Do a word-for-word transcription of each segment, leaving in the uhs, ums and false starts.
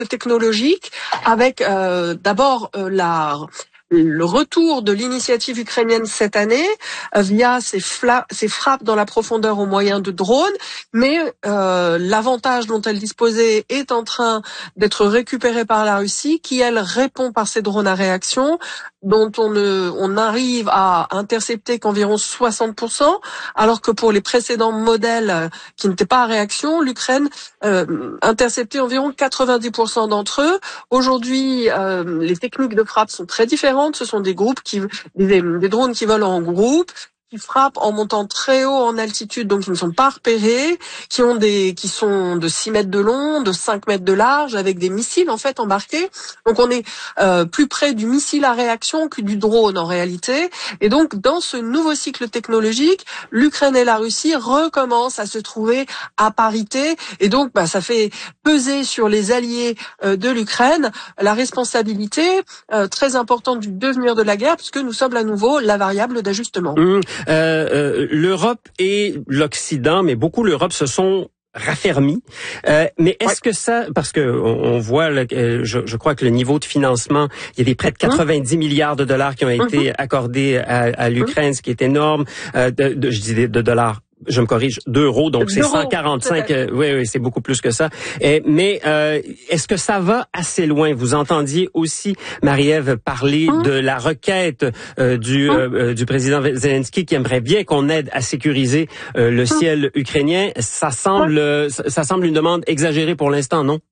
technologique avec euh, d'abord euh, la le retour de l'initiative ukrainienne cette année euh, via ces, fla- ces frappes dans la profondeur au moyen de drones, mais euh, l'avantage dont elle disposait est en train d'être récupéré par la Russie, qui elle répond par ses drones à réaction, dont on, ne, on arrive à intercepter qu'environ soixante pour cent, alors que pour les précédents modèles euh, qui n'étaient pas à réaction, l'Ukraine euh, interceptait environ quatre-vingt-dix pour cent d'entre eux. Aujourd'hui, euh, les techniques de frappe sont très différentes. Ce sont des groupes qui, des, des drones qui volent en groupe, qui frappent en montant très haut en altitude, donc qui ne sont pas repérés, qui ont des, qui sont de six mètres de long, de cinq mètres de large, avec des missiles en fait embarqués. Donc on est euh, plus près du missile à réaction que du drone en réalité. Et donc dans ce nouveau cycle technologique, l'Ukraine et la Russie recommencent à se trouver à parité. Et donc bah, ça fait peser sur les alliés euh, de l'Ukraine la responsabilité euh, très importante du devenir de la guerre, puisque nous sommes à nouveau la variable d'ajustement. Mmh. Euh, euh, L'Europe et l'Occident, mais beaucoup l'Europe se sont raffermis. Euh, mais est-ce ouais. que ça, parce que on, on voit, là, je, je crois que le niveau de financement, il y a des près de quatre-vingt-dix mmh. milliards de dollars qui ont été mmh. accordés à, à l'Ukraine, mmh. ce qui est énorme. Euh, de, de, je dis de, de dollars. Je me corrige, d'euros, donc c'est cent quarante-cinq. Euh, oui, oui, c'est beaucoup plus que ça. Et, mais euh, est-ce que ça va assez loin? Vous entendiez aussi Marie-Ève parler mmh. de la requête euh, du, mmh. euh, du président Zelensky qui aimerait bien qu'on aide à sécuriser euh, le mmh. ciel ukrainien. Ça semble, mmh. ça, ça semble une demande exagérée pour l'instant, non?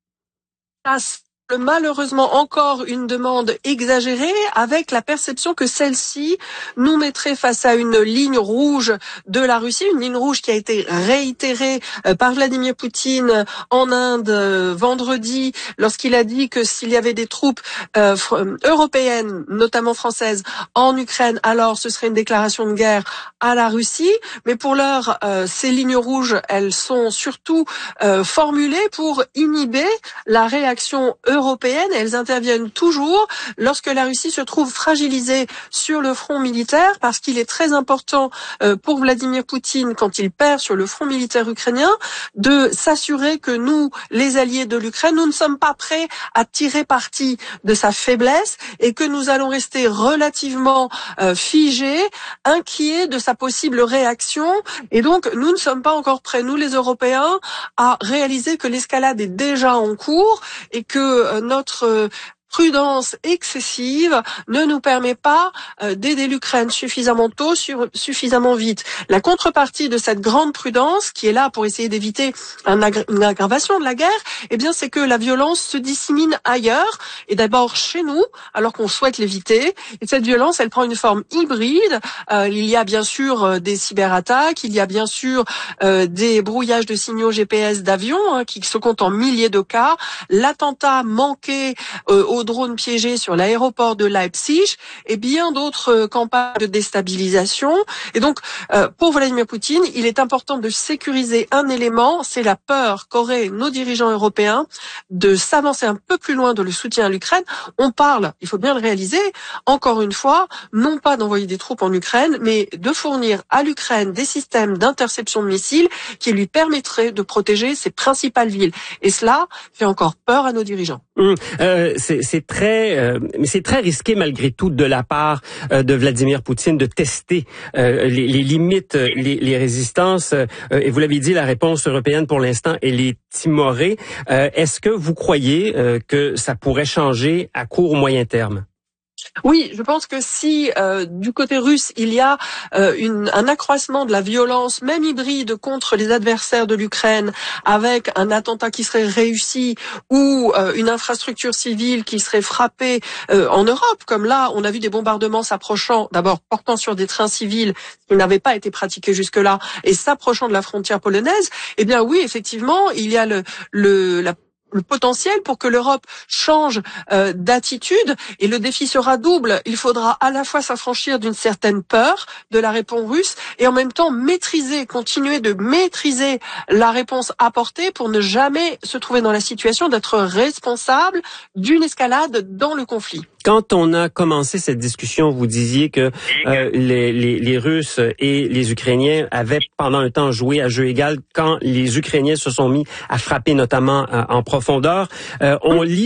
Malheureusement encore une demande exagérée, avec la perception que celle-ci nous mettrait face à une ligne rouge de la Russie, une ligne rouge qui a été réitérée par Vladimir Poutine en Inde vendredi, lorsqu'il a dit que s'il y avait des troupes euh, européennes, notamment françaises, en Ukraine, alors ce serait une déclaration de guerre à la Russie. Mais pour l'heure, euh, ces lignes rouges, elles sont surtout euh, formulées pour inhiber la réaction européenne. européennes, elles interviennent toujours lorsque la Russie se trouve fragilisée sur le front militaire, parce qu'il est très important euh, pour Vladimir Poutine, quand il perd sur le front militaire ukrainien, de s'assurer que nous, les alliés de l'Ukraine, nous ne sommes pas prêts à tirer parti de sa faiblesse et que nous allons rester relativement euh, figés, inquiets de sa possible réaction. Et donc, nous ne sommes pas encore prêts, nous les Européens, à réaliser que l'escalade est déjà en cours et que notre prudence excessive ne nous permet pas euh, d'aider l'Ukraine suffisamment tôt, sur, suffisamment vite. La contrepartie de cette grande prudence, qui est là pour essayer d'éviter un aggra- une aggravation de la guerre, eh bien, c'est que la violence se dissémine ailleurs, et d'abord chez nous, alors qu'on souhaite l'éviter. Et cette violence, elle prend une forme hybride. Euh, il y a bien sûr euh, des cyberattaques, il y a bien sûr euh, des brouillages de signaux G P S d'avions, hein, qui se comptent en milliers de cas. L'attentat manqué euh, au drones piégés sur l'aéroport de Leipzig et bien d'autres campagnes de déstabilisation. Et donc, euh, pour Vladimir Poutine, il est important de sécuriser un élément, c'est la peur qu'auraient nos dirigeants européens de s'avancer un peu plus loin dans le soutien à l'Ukraine. On parle, il faut bien le réaliser, encore une fois, non pas d'envoyer des troupes en Ukraine, mais de fournir à l'Ukraine des systèmes d'interception de missiles qui lui permettraient de protéger ses principales villes. Et cela fait encore peur à nos dirigeants. Mmh, euh, c'est, c'est très, euh, mais c'est très risqué malgré tout de la part euh, de Vladimir Poutine de tester euh, les, les limites, les, les résistances. Euh, et vous l'avez dit, la réponse européenne pour l'instant, elle est timorée. Euh, est-ce que vous croyez euh, que ça pourrait changer à court ou moyen terme? Oui, je pense que si euh, du côté russe il y a euh, une, un accroissement de la violence, même hybride, contre les adversaires de l'Ukraine, avec un attentat qui serait réussi ou euh, une infrastructure civile qui serait frappée euh, en Europe, comme là on a vu des bombardements s'approchant, d'abord portant sur des trains civils qui n'avaient pas été pratiqués jusque-là et s'approchant de la frontière polonaise, eh bien oui, effectivement, il y a le, le la le potentiel pour que l'Europe change euh, d'attitude, et le défi sera double. Il faudra à la fois s'affranchir d'une certaine peur de la réponse russe et en même temps maîtriser, continuer de maîtriser la réponse apportée pour ne jamais se trouver dans la situation d'être responsable d'une escalade dans le conflit. Quand on a commencé cette discussion, vous disiez que euh, les, les, les Russes et les Ukrainiens avaient pendant un temps joué à jeu égal quand les Ukrainiens se sont mis à frapper notamment euh, en profondeur. Euh, on lit